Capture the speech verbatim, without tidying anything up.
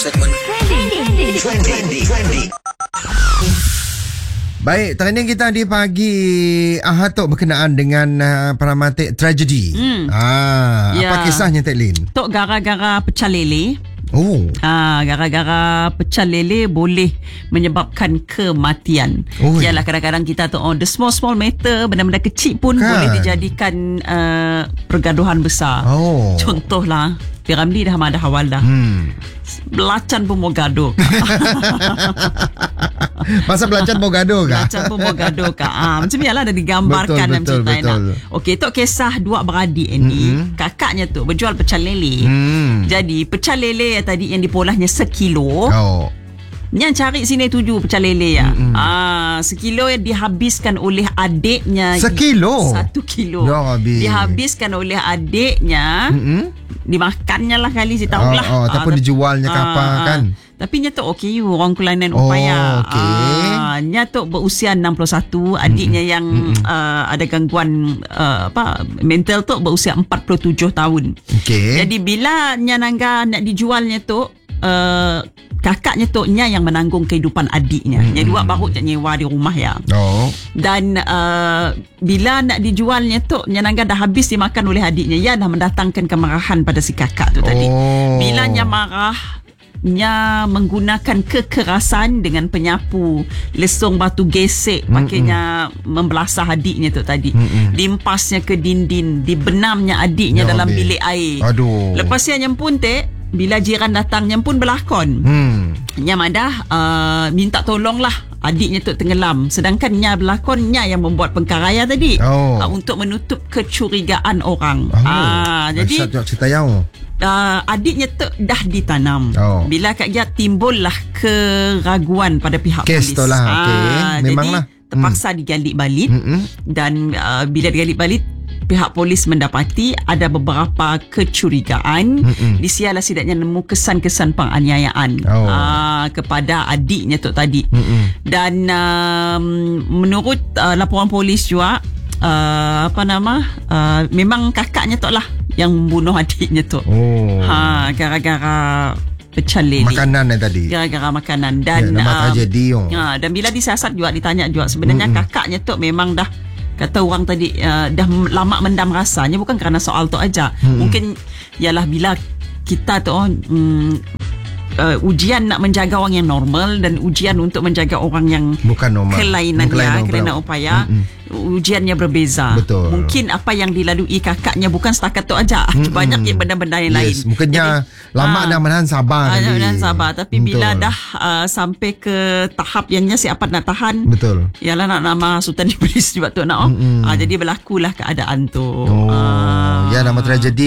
segmen Trending. Trending. Trending. Baik, trending kita di pagi Ahad tu berkenaan dengan uh, Paramatik tragedi. Hmm. Ah, ya. Apa kisahnya Tek Lin? Tok gara-gara pecah lele. Oh. Ah, gara-gara pecah lele boleh menyebabkan kematian. Oh, Yalah, kadang-kadang kita tu oh, the small small matter, benda-benda kecil pun kan boleh dijadikan uh, pergaduhan besar. Oh. Contohlah, Piramli dah ada awal dah. Hmm. Belacan pun mau gaduh. Masa belacan mau gaduh kah? Belacan pun mau gaduh kah? Ah, macam ni lah dah digambarkan dalam betul, cerita betul. nak. Okey, tok kisah dua beradik ini. Mm-hmm. Kakaknya tu berjual pecel lele. Hmm. Jadi pecel lele yang tadi yang dipolahnya sekilo. Oh. Yang cari sini tujuh pecel lele ya. Mm-mm. Ah, sekilo yang dihabiskan oleh adiknya. Sekilo? Satu kilo. Dah habis. Dihabiskan oleh adiknya. Mm-mm. Dimakannya lah kali, saya tahu lah. Oh, oh, ataupun ah, dijualnya ke apa kan? Tapi nya tu okey you orang Kelainan Oh, upaya. okey. Ah, nya tu berusia enam puluh satu, adiknya Mm-mm. yang Mm-mm. uh, ada gangguan uh, apa mental tu berusia empat puluh tujuh tahun. Okey. Jadi bila nya nangga nak dijualnya tu uh, kakaknya tu nya yang menanggung kehidupan adiknya. Mm-hmm. Nya dua baru je nyewa di rumah ya. Oh. Dan uh, bila nak dijualnya tu nya nangga dah habis dimakan oleh adiknya. Ya dah mendatangkan kemarahan pada si kakak tu tadi. Oh. Bila nya marah, nya menggunakan kekerasan dengan penyapu, lesung batu gesek, pakainya membelasah adiknya tu tadi. Mm-mm. Limpasnya ke dinding, dibenamnya adiknya Ya, dalam habis. bilik air. Aduh. Lepas yang pun te, bila jiran datang yang pun berlakon. Hmm. Nya madah uh, minta tolonglah adiknya tu tenggelam. Sedangkan nya berlakon nya yang membuat pengkaraya tadi. Oh. Uh, untuk menutup kecurigaan orang. Oh. Ah, jadi Dahsyat cerita yang. Uh, adiknya tu dah ditanam. Oh. Bila kat dia timbullah keraguan pada pihak Kes polis. tu lah, okey. Memanglah. Jadi terpaksa hmm. digalik balik. Mm-mm. Dan uh, bila digalik balik, pihak polis mendapati ada beberapa kecurigaan. Mm-mm. Disialah sidaknya nemu kesan-kesan penganiayaan Oh. uh, kepada adiknya tu tadi. Mm-mm. Dan um, menurut uh, laporan polis juga, uh, apa nama, uh, memang kakaknya tu lah yang membunuh adiknya tu. Oh. Ha, gara-gara pecel lele. Makanan yang tadi. Gara-gara makanan. Dan Ya, nama um, tragedi oh. ha, dan bila disiasat juga, ditanya juga sebenarnya Mm-mm. kakaknya tu memang dah, kata orang tadi, uh, dah lama mendam rasanya, bukan kerana soal tu aja. Mm-mm. Mungkin ialah bila kita tu um, uh, ujian nak menjaga orang yang normal dan ujian untuk menjaga orang yang Bukan normal. kelainan Kelainan dia, kelainan upaya. Mm-mm. Ujiannya berbeza. Betul. Mungkin apa yang dilalui kakaknya bukan setakat tu aja. Mm-mm. Banyak yang benda-benda yang lain. Yes, mungkinnya lama ah, dah menahan sabar ah, tadi. menahan sabar. Tapi Betul. bila dah uh, sampai ke tahap yangnya siapa nak tahan, Betul. ialah nak nama Sultan Iblis juga tu nak. Oh. Mm-mm. Ah, jadi berlakulah keadaan tu. Oh, Ah. ya nama tragedi